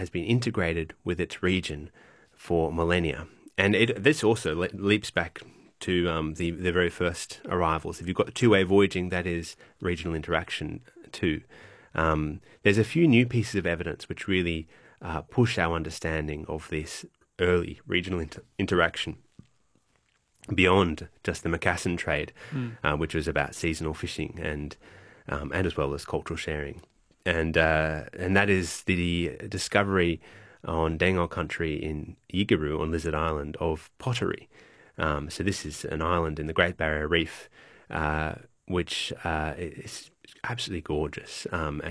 has been integrated with its region for millennia. And this also leaps back to the very first arrivals. If you've got two-way voyaging, that is regional interaction too. There's a few new pieces of evidence which really push our understanding of this early regional interaction beyond just the Macassan trade, which was about seasonal fishing and as well as cultural sharing. And that is the discovery on Dengol country in Yigaru on Lizard Island of pottery. So this is an island in the Great Barrier Reef, which is absolutely gorgeous.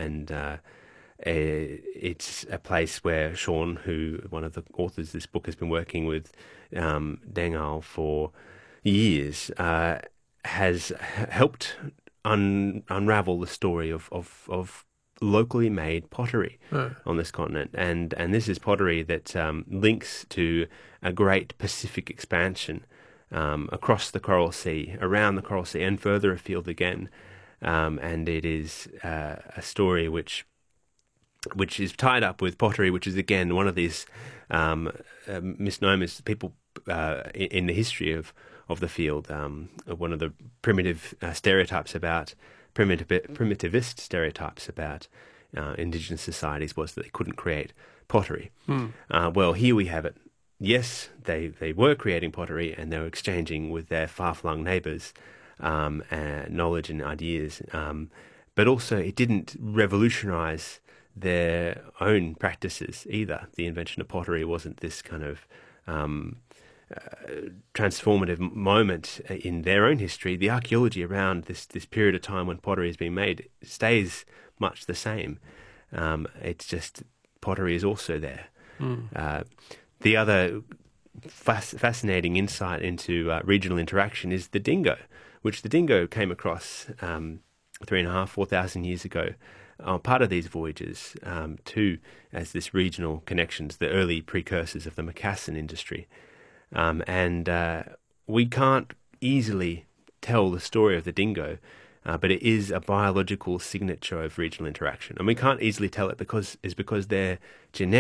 It's a place where Sean, who one of the authors of this book, has been working with Dengol for years, has helped unravel the story of locally made pottery on this continent, and this is pottery that links to a great Pacific expansion across the Coral Sea, around the Coral Sea, and further afield again. And it is a story which is tied up with pottery, which is again one of these misnomers people in the history of the field. One of the primitive stereotypes about primitivist stereotypes about indigenous societies was that they couldn't create pottery. Well, here we have it. Yes, they were creating pottery and they were exchanging with their far-flung neighbours knowledge and ideas, but also it didn't revolutionise their own practices either. The invention of pottery wasn't this kind of transformative moment in their own history. The archaeology around this period of time when pottery has been made stays much the same. It's just pottery is also there. The other fascinating insight into regional interaction is the dingo, which the dingo came across 4,000 years ago, part of these voyages too, as this regional connections, the early precursors of the Macassan industry. And we can't easily tell the story of the dingo, but it is a biological signature of regional interaction. And we can't easily tell it because their genetics